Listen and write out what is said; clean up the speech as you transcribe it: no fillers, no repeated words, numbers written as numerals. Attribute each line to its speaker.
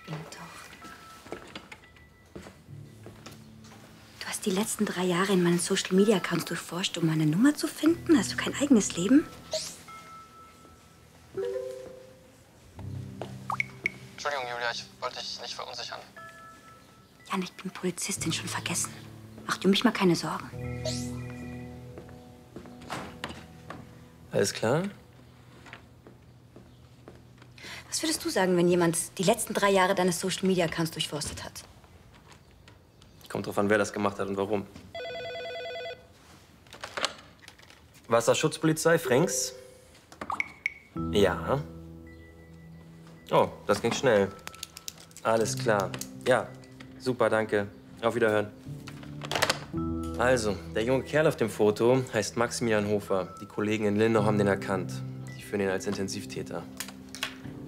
Speaker 1: ihn doch. Du hast die letzten 3 Jahre in meinen Social-Media-Accounts durchforscht, um meine Nummer zu finden? Hast du kein eigenes Leben?
Speaker 2: Entschuldigung, Julia, ich wollte dich nicht verunsichern.
Speaker 1: Jan, ich bin Polizistin, schon vergessen. Mach dir um mich mal keine Sorgen.
Speaker 3: Alles klar?
Speaker 1: Was würdest du sagen, wenn jemand die letzten 3 Jahre deines Social-Media-Accounts durchforstet hat?
Speaker 3: Kommt drauf an, wer das gemacht hat und warum. Wasserschutzpolizei, Fränks? Ja. Oh, das ging schnell. Alles klar. Ja, super, danke. Auf Wiederhören. Also, der junge Kerl auf dem Foto heißt Maximilian Hofer. Die Kollegen in Lindau haben den erkannt. Die führen ihn als Intensivtäter.